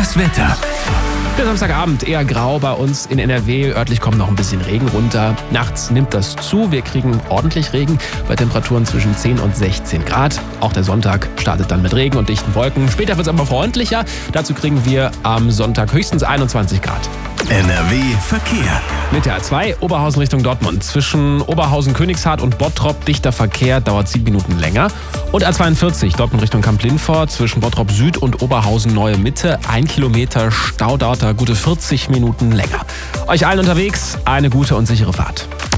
Das Wetter. Der Samstagabend eher grau bei uns in NRW. Örtlich kommt noch ein bisschen Regen runter. Nachts nimmt das zu. Wir kriegen ordentlich Regen bei Temperaturen zwischen 10 und 16 Grad. Auch der Sonntag startet dann mit Regen und dichten Wolken. Später wird es aber freundlicher. Dazu kriegen wir am Sonntag höchstens 21 Grad. NRW Verkehr. Mit der A2 Oberhausen Richtung Dortmund. Zwischen Oberhausen-Königshardt und Bottrop dichter Verkehr, dauert 7 Minuten länger. Und A42 Dortmund Richtung Kamp-Lindfort. Zwischen Bottrop Süd und Oberhausen Neue Mitte. 1 Kilometer Stau, dauert da gute 40 Minuten länger. Euch allen unterwegs eine gute und sichere Fahrt.